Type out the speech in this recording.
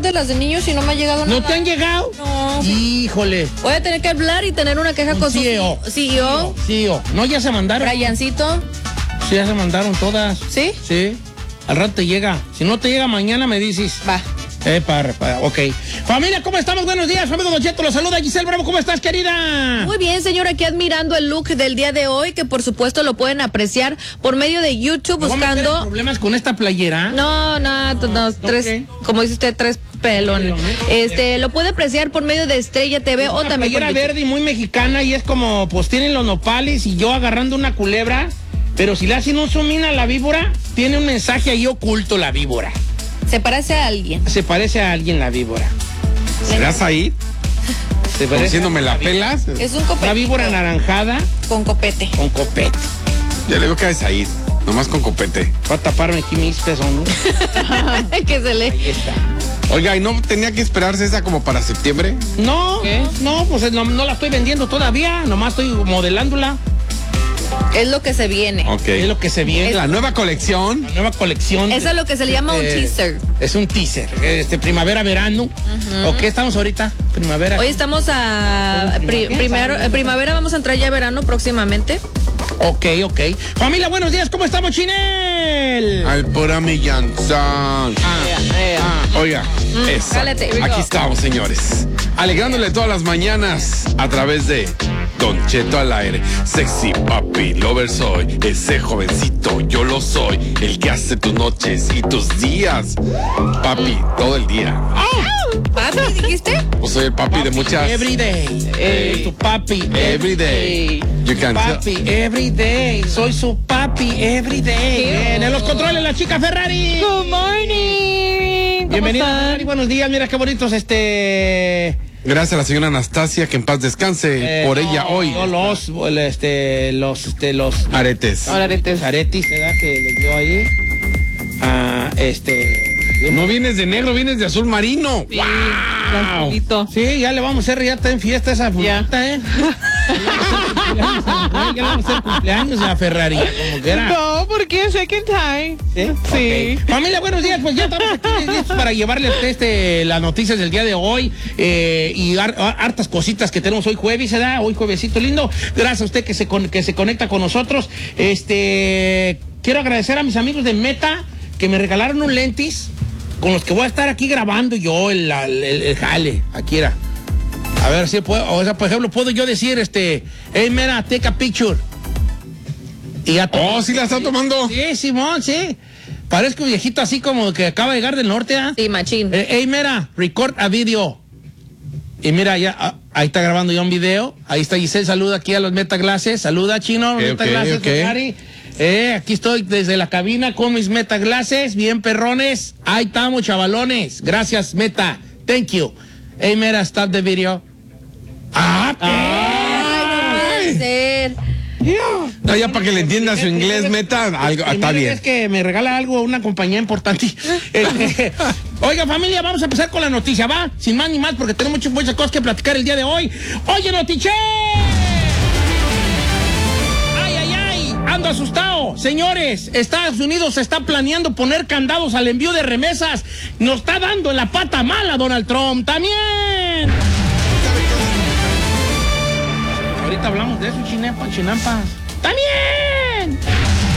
de las de niños y no me ha llegado nada. ¿No te han llegado? No. Híjole. Voy a tener que hablar y tener una queja con su CEO. CEO. No, ya se mandaron. Briancito. Sí, ya se mandaron todas. ¿Sí? Sí. Al rato te llega. Si no te llega mañana, me dices. Va. Ok. Familia, ¿cómo estamos? Buenos días. Su amigo Don Cheto los saluda. Giselle Bravo, ¿cómo estás, querida? Muy bien, señor. Aquí admirando el look del día de hoy, que por supuesto lo pueden apreciar por medio de YouTube buscando. ¿Problemas con esta playera? No, tres, como dice usted, tres pelones. Lo puede apreciar por medio de Estrella TV o también por playera YouTube. verde y muy mexicana y es como, pues tienen los nopales y yo agarrando una culebra, pero si le hacen un zoom in a la víbora, tiene un mensaje ahí oculto la víbora. Se parece a alguien. Se parece a alguien la víbora. ¿Serás ahí? Se parece ¿Diciéndome la pelas? Es un copete. Una víbora anaranjada con copete. con copete. Ya le veo que es ahí, nomás con copete. Va a taparme aquí mis pezones. Que se lee. Ahí está. Oiga, ¿y no tenía que esperarse esa como para septiembre? No, pues no la estoy vendiendo todavía, nomás estoy modelándola. Es lo que se viene. Ok. Es lo que se viene. La nueva colección. La nueva colección. Eso es lo que se le llama un teaser. Es un teaser. Primavera-verano. ¿O qué estamos ahorita? Primavera. Hoy estamos a primavera, vamos a entrar ya a verano próximamente. Ok. Familia, buenos días, ¿cómo estamos, Chinel? Al pura millanzán. Oiga, eso. Cálate. Aquí estamos, señores. Alegrándole todas las mañanas a través de Don Cheto al aire. Sexy papi, lover soy. Ese jovencito, yo lo soy. El que hace tus noches y tus días. Papi, todo el día. ¿Papi, dijiste? Pues soy el papi de muchas. Every day. Tu papi. Every day. You can Papi, every day. Soy su papi, every day. Bien, en los controles, la chica Ferrari. Good morning. Bienvenida, Ferrari. Buenos días. Mira qué bonitos Gracias a la señora Anastasia, que en paz descanse por ella hoy. Los Aretes. aretes, ¿verdad? Que les dio ahí. No vienes de negro, vienes de azul marino. Sí, ¡Wow! Sí, ya le vamos a hacer, ya está en fiesta esa fulita, ¿eh? Ya le vamos a hacer cumpleaños a Ferrari, como que era. No, porque second time. ¿Sí? Sí. Okay. Familia, buenos días. Pues ya estamos aquí listos para llevarle a usted las noticias del día de hoy y hartas cositas que tenemos hoy jueves, ¿verdad? Hoy juevesito lindo. Gracias a usted que se conecta con nosotros. Quiero agradecer a mis amigos de Meta que me regalaron un lentis con los que voy a estar aquí grabando yo el jale. Aquí era. A ver si puedo, o sea, por ejemplo, puedo yo decir, hey, mira, take a picture. Y ya ¿sí la está tomando? Sí, Simón, sí. Parezco un viejito así como que acaba de llegar del norte, ¿ah? Sí, machín. Hey, mira, record a video. Y mira, ya, ahí está grabando ya un video. Ahí está Giselle, saluda aquí a los Metaglasses. Saluda, Chino, Metaglasses, Ferrari. Aquí estoy desde la cabina con mis Metaglasses, bien perrones. Ahí estamos, chavalones. Gracias, Meta. Thank you. Hey, mira, stop the video. Ay, no puede ser. No, ya para que le entienda su inglés, Meta, algo está bien. Es que me regala algo una compañía importante. Oiga, familia, vamos a empezar con la noticia, ¿va? Sin más ni más, porque tenemos muchas cosas que platicar el día de hoy. ¡Oye, notiche! Ando asustado. Señores, Estados Unidos está planeando poner candados al envío de remesas. Nos está dando en la pata mala Donald Trump. También. Ahorita hablamos de eso, chinampas. También.